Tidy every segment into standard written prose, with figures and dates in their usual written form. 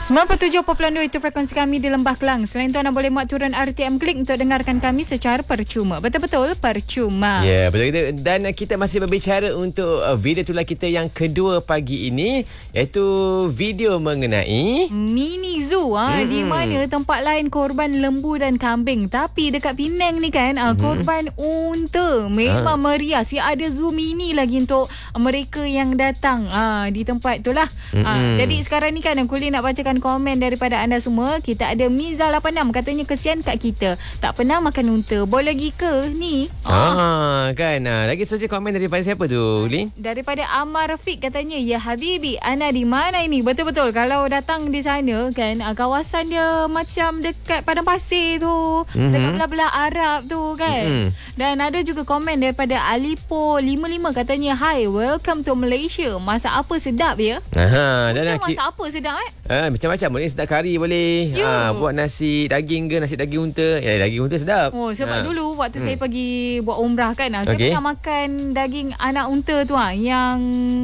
97.2 itu frekuensi kami di Lembah Kelang. Selain itu anda boleh muat turun RTM Klik untuk dengarkan kami secara percuma. Betul-betul percuma. Ya, betul kita. Dan kita masih berbicara untuk video tular kita yang kedua pagi ini, iaitu video mengenai mini zoo di mana tempat lain korban lembu dan kambing, tapi dekat Penang ni kan korban unta. Memang meriah. Ada zoo mini lagi untuk mereka yang datang di tempat itulah. Jadi sekarang ni kan Kuli nak bacakan komen daripada anda semua. Kita ada Miza 86 katanya kesian kat kita tak pernah makan unta. Boleh lagi ke ni? Kan. Lagi saja komen daripada siapa tu, Lin? Daripada Amar Rafiq katanya, ya Habibi, ana di mana ini? Betul-betul kalau datang di sana kan, kawasan dia macam dekat padang pasir tu, dekat belah-belah Arab tu kan. Dan ada juga komen daripada Alipo 55 katanya, hi, welcome to Malaysia. Masak apa sedap ya? Masak apa sedap macam-macam boleh. Sedap kari boleh. Buat nasi daging ke, nasi daging unta. Daging unta sedap. Sebab dulu waktu saya pergi buat umrah kan, saya pernah makan daging anak unta tu yang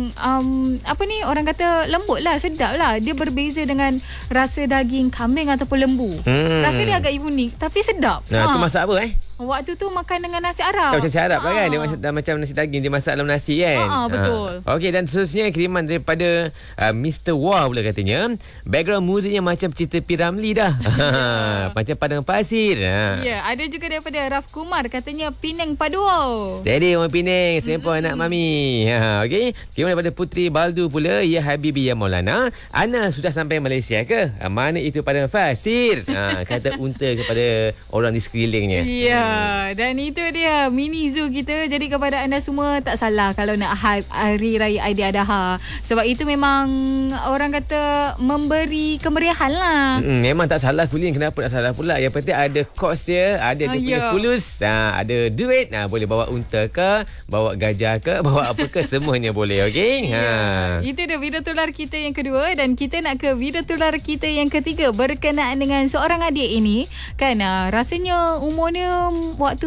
orang kata lembut lah, sedap lah. Dia berbeza dengan rasa daging kambing ataupun lembu. Rasa dia agak unik tapi sedap. Tu masak apa Waktu tu makan dengan nasi Arab. Macam nasi Arab kan? Dia macam nasi daging, dia masak dalam nasi kan? Betul. Okey, dan seterusnya kiriman daripada Mr. Wah pula katanya, background muziknya macam cerita Piramli dah. Macam padang pasir. Ada juga daripada Raf Kumar katanya Penang Paduo. Steady orang Penang, Singapore anak mami. Okey, kiriman daripada Putri Baldu pula, ya Habibi ya Maulana, Ana sudah sampai Malaysia ke? Mana itu padang pasir? Kata unta kepada orang di sekelilingnya. Dan itu dia mini zoo kita. Jadi kepada anda semua, tak salah kalau nak hype Hari Raya Aidiladha. Sebab itu memang orang kata memberi kemeriahan lah. Memang tak salah Kulin. Kenapa tak salah pula? Yang penting ada kos dia, ada dia punya fulus, ada duit, boleh bawa unta ke, bawa gajah ke, bawa apa ke, semuanya boleh. Okey. Itu dia video tular kita yang kedua. Dan kita nak ke video tular kita yang ketiga berkenaan dengan seorang adik ini kan. Rasanya umurnya waktu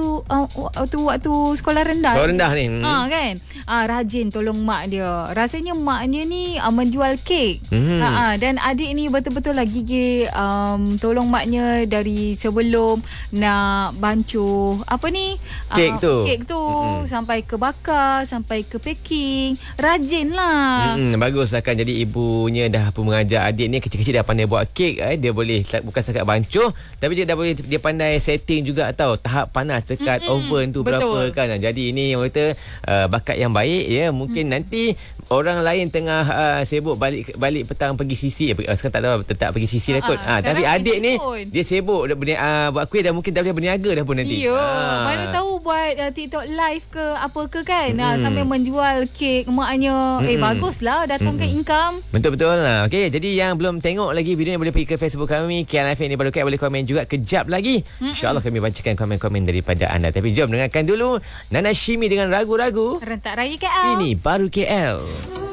sekolah rendah. Sekolah rendah ni. Kan. Rajin tolong mak dia. Rasanya mak dia ni menjual kek. Dan adik ni betul-betul lah gigih tolong maknya dari sebelum nak bancuh kek tu sampai ke bakar, sampai ke packing. Rajin lah. Bagus lah kan. Jadi ibunya dah pun mengajar adik ni kecil-kecil dah pandai buat kek. Dia boleh bukan setakat bancuh, tapi dia pandai setting juga tau, tahap panas dekat oven tu berapa kan. Jadi ini orang kata bakat yang baik ya. Mungkin nanti orang lain tengah sibuk balik petang pergi sisi. Sekarang tak tahu tetap pergi sisi dah kot. Tapi adik ni dia sibuk buat kuih, dah mungkin dah boleh berniaga dah pun nanti. Mana tahu buat TikTok live ke apa ke kan. Sambil menjual kek maknya. Baguslah, datangkan income. Betul-betul lah. Okey, jadi yang belum tengok lagi video ni boleh pergi ke Facebook kami KLFM ni baru kat, boleh komen juga kejap lagi. InsyaAllah kami bacakan komen-komen daripada anda. Tapi jom dengarkan dulu Nana Shimi dengan Ragu-Ragu. Rentak Raya KL. Ini baru KL.